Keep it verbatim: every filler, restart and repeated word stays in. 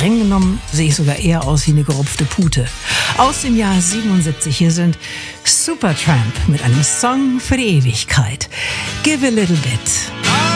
Streng genommen sehe ich sogar eher aus wie eine gerupfte Pute. Aus dem Jahr siebenundsiebzig. Hier sind Supertramp mit einem Song für die Ewigkeit. Give a little bit.